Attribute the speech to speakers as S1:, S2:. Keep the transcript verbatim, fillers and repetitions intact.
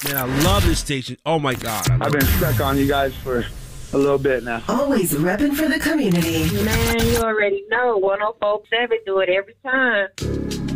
S1: Man, I love this station. Oh, my God. I
S2: I've been stuck on you guys for a little bit now.
S3: Always repping for the community.
S4: Man, you already know. one oh four point seven do it every time.